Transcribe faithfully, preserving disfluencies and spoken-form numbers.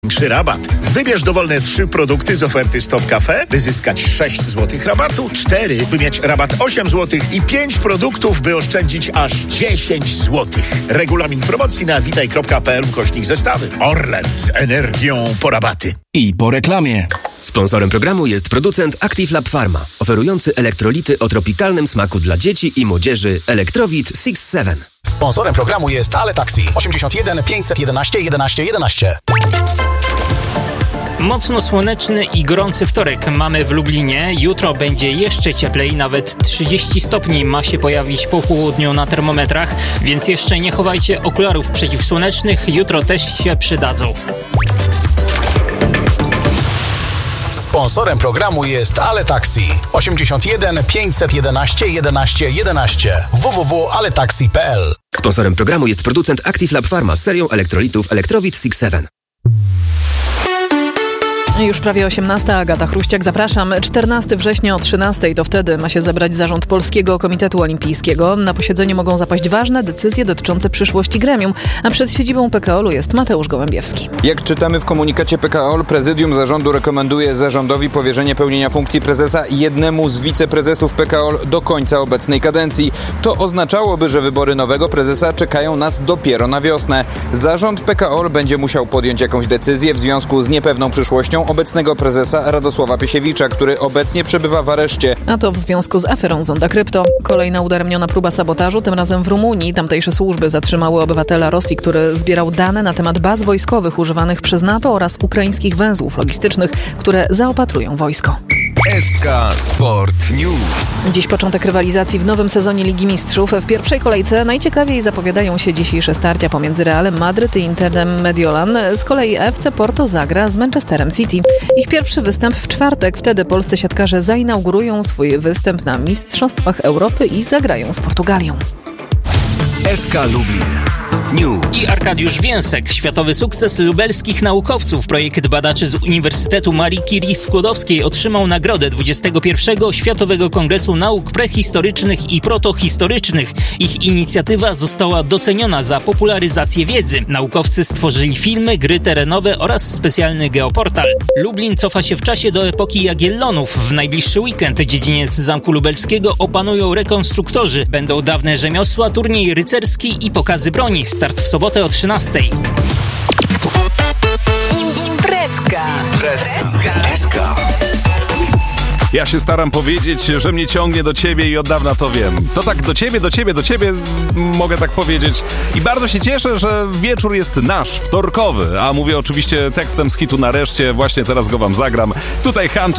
Większy rabat. Wybierz dowolne trzy produkty z oferty Stop Cafe, by zyskać sześć złotych rabatu, cztery, by mieć rabat osiem złotych i pięć produktów, by oszczędzić aż dziesięć złotych. Regulamin promocji na witaj kropka p l ukośnik zestawy. Orlen z energią po rabaty. I po reklamie. Sponsorem programu jest producent Active Lab Pharma, oferujący elektrolity o tropikalnym smaku dla dzieci i młodzieży Electrowit sześć siedem. Sponsorem programu jest Ale Taxi osiemdziesiąt jeden pięćset jedenaście jedenaście jedenaście. Mocno słoneczny i gorący wtorek mamy w Lublinie. Jutro będzie jeszcze cieplej, nawet trzydzieści stopni ma się pojawić po południu na termometrach, więc jeszcze nie chowajcie okularów przeciwsłonecznych, jutro też się przydadzą. Sponsorem programu jest Ale Taxi osiemdziesiąt jeden pięćset jedenaście jedenaście jedenaście w w w kropka ale taxi kropka p l. Sponsorem programu jest producent Active Lab Pharma z serią elektrolitów Electrowit sześć siedem. Już prawie osiemnasta, Agata Chruściak, zapraszam. czternastego września o trzynastej, to wtedy ma się zebrać zarząd Polskiego Komitetu Olimpijskiego. Na posiedzeniu mogą zapaść ważne decyzje dotyczące przyszłości gremium, a przed siedzibą P K O L-u jest Mateusz Gołębiewski. Jak czytamy w komunikacie P K O L, prezydium zarządu rekomenduje zarządowi powierzenie pełnienia funkcji prezesa jednemu z wiceprezesów P K O L do końca obecnej kadencji. To oznaczałoby, że wybory nowego prezesa czekają nas dopiero na wiosnę. Zarząd P K O L będzie musiał podjąć jakąś decyzję w związku z niepewną przyszłością obecnego prezesa Radosława Piesiewicza, który obecnie przebywa w areszcie. A to w związku z aferą Zonda Krypto. Kolejna udaremniona próba sabotażu, tym razem w Rumunii. Tamtejsze służby zatrzymały obywatela Rosji, który zbierał dane na temat baz wojskowych używanych przez NATO oraz ukraińskich węzłów logistycznych, które zaopatrują wojsko. S K Sport News. Dziś początek rywalizacji w nowym sezonie Ligi Mistrzów. W pierwszej kolejce najciekawiej zapowiadają się dzisiejsze starcia pomiędzy Realem Madryt i Interem Mediolan. Z kolei F C Porto zagra z Manchesterem City. Ich pierwszy występ w czwartek. Wtedy polscy siatkarze zainaugurują swój występ na Mistrzostwach Europy i zagrają z Portugalią. S K Lublin News. I Arkadiusz Więsek, światowy sukces lubelskich naukowców. Projekt badaczy z Uniwersytetu Marii Curie Skłodowskiej otrzymał nagrodę dwudziestego pierwszego Światowego Kongresu Nauk Prehistorycznych i Protohistorycznych. Ich inicjatywa została doceniona za popularyzację wiedzy. Naukowcy stworzyli filmy, gry terenowe oraz specjalny geoportal. Lublin cofa się w czasie do epoki Jagiellonów. W najbliższy weekend dziedziniec Zamku Lubelskiego opanują rekonstruktorzy. Będą dawne rzemiosła, turniej rycerski i pokazy broni. Start w sobotę o trzynastej. Imprezka. Imprezka. Ja się staram powiedzieć, że mnie ciągnie do ciebie i od dawna to wiem. To tak do ciebie, do ciebie, do ciebie mogę tak powiedzieć. I bardzo się cieszę, że wieczór jest nasz, wtorkowy. A mówię oczywiście tekstem z hitu Nareszcie. Właśnie teraz go wam zagram. Tutaj Hancza.